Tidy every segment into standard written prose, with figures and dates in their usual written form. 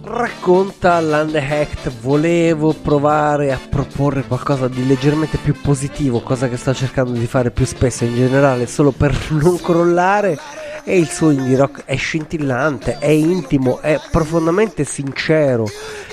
Racconta Landehecht: volevo provare a proporre qualcosa di leggermente più positivo, cosa che sto cercando di fare più spesso in generale, solo per non crollare. E il suo indie rock è scintillante, è intimo, è profondamente sincero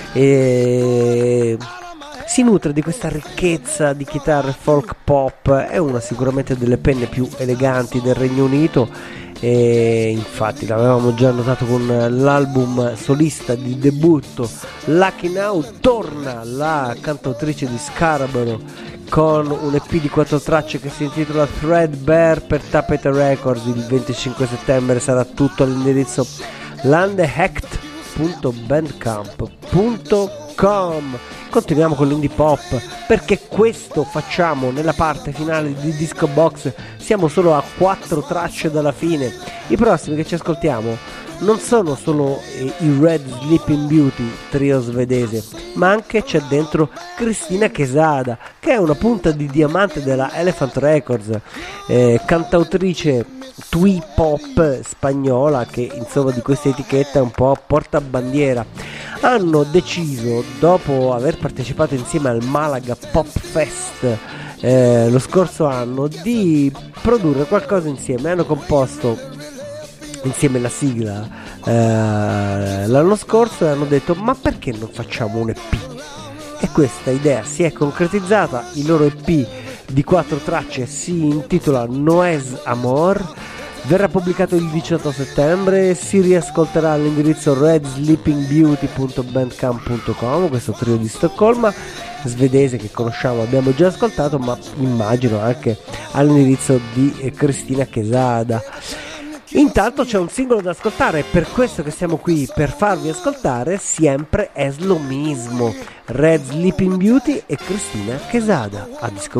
e si nutre di questa ricchezza di chitarre folk pop. È una sicuramente delle penne più eleganti del Regno Unito, e infatti l'avevamo già notato con l'album solista di debutto Lucky Now. Torna la cantautrice di Scarborough con un EP di 4 tracce che si intitola Threadbare per Tapete Records. Il 25 settembre sarà tutto all'indirizzo landehecht.bandcamp.com. Continuiamo con l'indie pop, perché questo facciamo nella parte finale di Disco Box. Siamo solo a 4 tracce dalla fine. I prossimi che ci ascoltiamo non sono solo i Red Sleeping Beauty, trio svedese, ma anche c'è dentro Cristina Quesada, che è una punta di diamante della Elephant Records, cantautrice twee pop spagnola che insomma di questa etichetta è un po' portabandiera. Hanno deciso, dopo aver partecipato insieme al Malaga Pop Fest lo scorso anno, di produrre qualcosa insieme. Hanno composto insieme la sigla l'anno scorso e hanno detto: ma perché non facciamo un EP? E questa idea si è concretizzata. Il loro EP di 4 tracce si intitola Noes Amor, verrà pubblicato il 18 settembre, si riascolterà all'indirizzo redsleepingbeauty.bandcamp.com, questo trio di Stoccolma svedese che conosciamo, abbiamo già ascoltato, ma immagino anche all'indirizzo di Cristina Quesada. Intanto c'è un singolo da ascoltare, per questo che siamo qui per farvi ascoltare sempre es lo mismo, Red Sleeping Beauty e Cristina Quesada a Disco